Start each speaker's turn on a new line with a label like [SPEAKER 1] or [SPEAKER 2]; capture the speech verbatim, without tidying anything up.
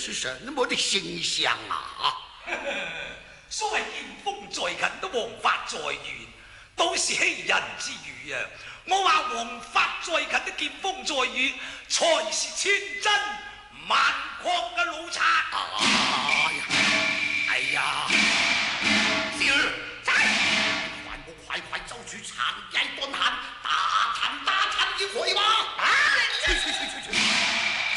[SPEAKER 1] 是什麼的形象啊？
[SPEAKER 2] 所謂劍鋒在近，都王法在遠，都是欺人之語啊！我話王法在近的劍鋒在遠，才是千真萬確嘅老賊。
[SPEAKER 1] 哎呀！